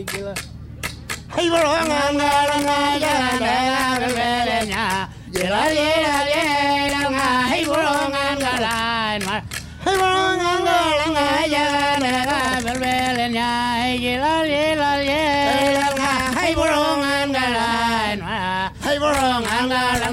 hay bro ngang ngang ya na bel nya yela yela yela hay bro ngang la hay bro ngang ya na bel nya yela yela yela hay bro ngang la hay bro ngang